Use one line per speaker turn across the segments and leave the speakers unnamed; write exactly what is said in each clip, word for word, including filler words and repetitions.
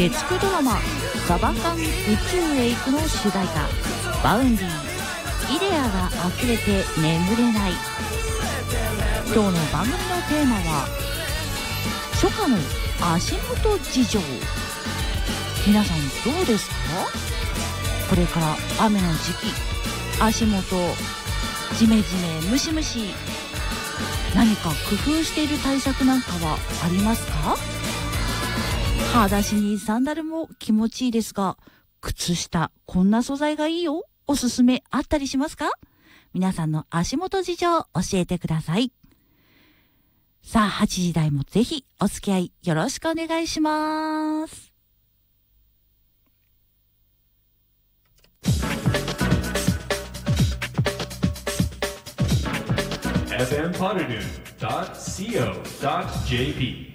月くドラマサバ缶宇宙へ行くの主題歌バウンディイデアが溢れて眠れない。今日の番組のテーマは初夏の足元事情。皆さんどうですか？これから雨の時期、足元ジメジメムシムシ、何か工夫している対策なんかはありますか？裸足にサンダルも気持ちいいですが、靴下こんな素材がいいよ、おすすめあったりしますか？皆さんの足元事情教えてください。さあはちじ台もぜひお付き合いよろしくお願いします。
エフエム パルルン ドット シーオー ドット ジェーピー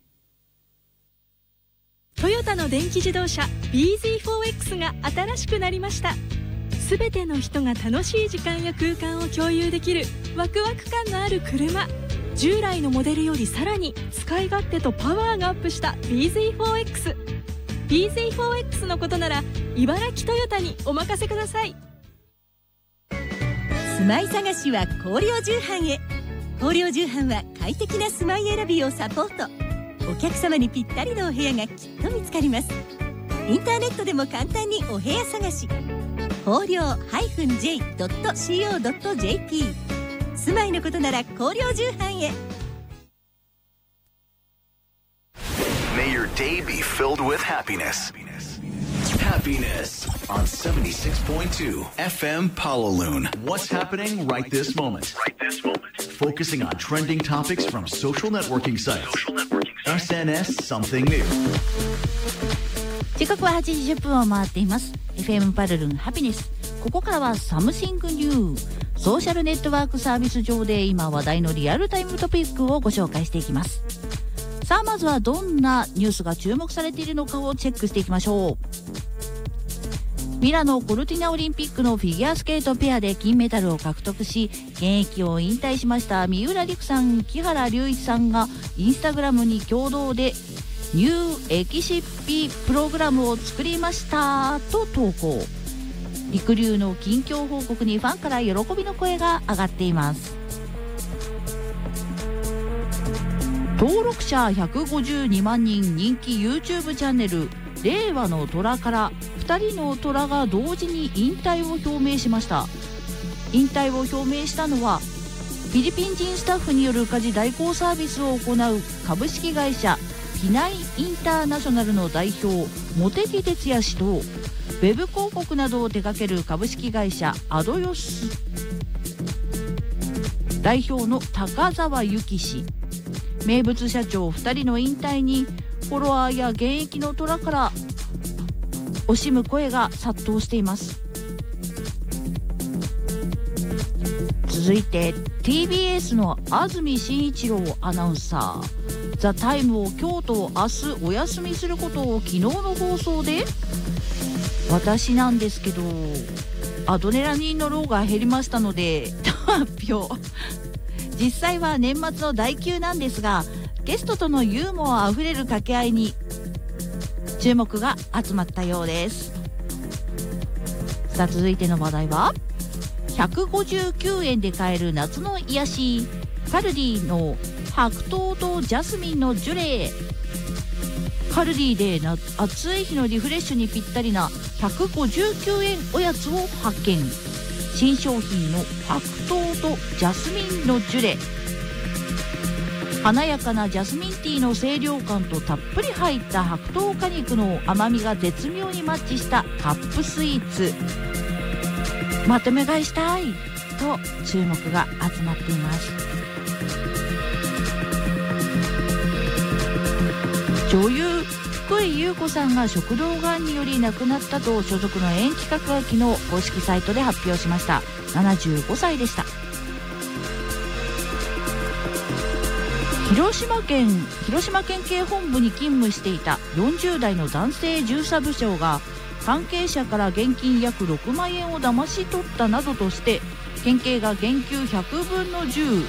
トヨタの電気自動車 ビーゼットフォーエックス が新しくなりました。すべての人が楽しい時間や空間を共有できるワクワク感のある車。従来のモデルよりさらに使い勝手とパワーがアップした ビーゼットフォーエックス。 ビーゼットフォーエックス のことなら茨城トヨタにお任せください。
住まい探しは光陵重版へ。光陵重版は快適な住まい選びをサポート。お客様にぴったりのお部屋がきっと見つかります。インターネットでも簡単にお部屋探し。光陵 ジェイドット シーオー ドット ジェーピー。 住まいのことなら光陵重版へ。
May your day be filled with happiness. Happiness on seventy-six point two F M Palaloon. What's happening right this moment? Right this moment. Focusing on trending topics from social networking sites. Social networking sites. エスエヌエス something new.
時刻ははちじじゅっぷんを回っています。 エフエム パルルンハピネス。ここからはサムシングニュー。ソーシャルネットワークサービス上で今話題のリアルタイムトピックをご紹介していきます。さあまずはどんなニュースが注目されているのかをチェックしていきましょう。ミラノコルティナオリンピックのフィギュアスケートペアで金メダルを獲得し、現役を引退しました三浦璃来さん、木原龍一さんがインスタグラムに共同でニューエキシピプログラムを作りましたと投稿。りくりゅうの近況報告にファンから喜びの声が上がっています。登録者ひゃくごじゅうにまんにん、人気 YouTube チャンネル令和の虎からふたりの虎が同時に引退を表明しました。引退を表明したのはフィリピン人スタッフによる家事代行サービスを行う株式会社ピナイインターナショナルの代表茂木哲也氏とウェブ広告などを手掛ける株式会社アドヨス代表の高澤由紀氏、名物社長ふたりの引退にフォロワーや現役の虎から惜しむ声が殺到しています。続いて ティービーエス の安住紳一郎アナウンサー、ザ・タイムを今日と明日お休みすることを昨日の放送で、私なんですけどアドレナリンの量が減りましたので発表。実際は年末の代休なんですが、ゲストとのユーモアあふれる掛け合いに注目が集まったようです。さあ続いての話題はひゃくごじゅうきゅうえんで買える夏の癒し、カルディの白桃とジャスミンのジュレ。カルディでな暑い日のリフレッシュにぴったりなひゃくごじゅうきゅうえんおやつを発見。新商品の白桃とジャスミンのジュレ。華やかなジャスミンティーの清涼感とたっぷり入った白桃果肉の甘みが絶妙にマッチしたカップスイーツ。まとめ買いしたいと注目が集まっています。女優福井優子さんが食道がんにより亡くなったと所属の演企画が昨日公式サイトで発表しました。ななじゅうごさいでした。広島県広島県警本部に勤務していたよんじゅう代の男性巡査部長が関係者から現金約ろくまんえんを騙し取ったなどとして県警が減給ひゃくぶんのじゅう